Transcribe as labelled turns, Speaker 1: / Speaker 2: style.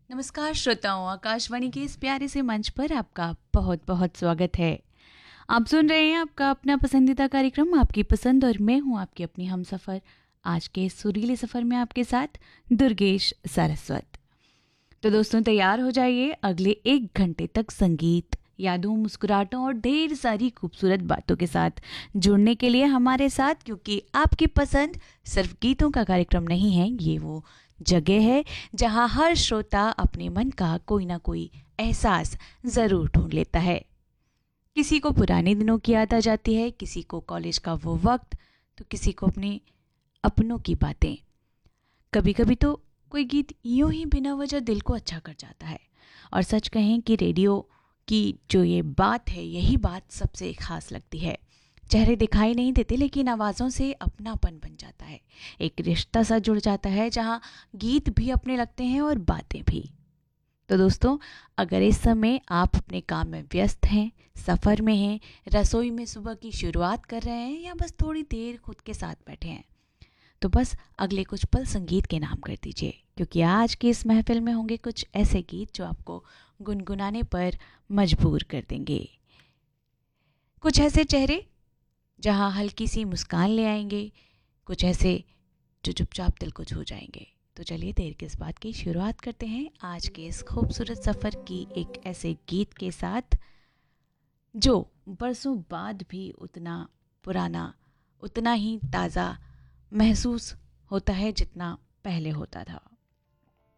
Speaker 1: नमस्कार श्रोताओं, आकाशवाणी के इस प्यारे से मंच पर आपका बहुत बहुत स्वागत है। आप सुन रहे हैं आपका अपना पसंदीदा कार्यक्रम आपकी पसंद और मैं हूं आपकी अपनी हमसफर। आज के इस सुरीले सफर में आपके साथ दुर्गेश सारस्वत। तो दोस्तों तैयार हो जाइए अगले 1 घंटे तक संगीत, यादों, मुस्कुराहटों और ढेर सारी खूबसूरत बातों के साथ जुड़ने के लिए हमारे साथ, क्योंकि आपकी पसंद सिर्फ गीतों का कार्यक्रम नहीं है, ये वो जगह है जहां हर श्रोता अपने मन का कोई ना कोई एहसास जरूर ढूंढ लेता है। किसी को पुराने दिनों की याद आ जाती है, किसी को कॉलेज का वो वक्त, तो किसी को अपने अपनों की बातें। कभी कभी तो कोई गीत यूं ही बिना वजह दिल को अच्छा कर जाता है। और सच कहें कि रेडियो की जो ये बात है, यही बात सबसे खास लगती है। चेहरे दिखाई नहीं देते लेकिन आवाज़ों से अपनापन बन जाता है, एक रिश्ता सा जुड़ जाता है जहाँ गीत भी अपने लगते हैं और बातें भी। तो दोस्तों, अगर इस समय आप अपने काम में व्यस्त हैं, सफ़र में हैं, रसोई में सुबह की शुरुआत कर रहे हैं या बस थोड़ी देर खुद के साथ बैठे हैं, तो बस अगले कुछ पल संगीत के नाम कर दीजिए, क्योंकि आज की इस महफिल में होंगे कुछ ऐसे गीत जो आपको गुनगुनाने पर मजबूर कर देंगे। कुछ ऐसे चेहरे जहाँ हल्की सी मुस्कान ले आएंगे, कुछ ऐसे जो चुपचाप दिल को छू जाएंगे। तो चलिए देर किस बात की, शुरुआत करते हैं आज के इस खूबसूरत सफ़र की एक ऐसे गीत के साथ जो बरसों बाद भी उतना पुराना, उतना ही ताज़ा महसूस होता है जितना पहले होता था।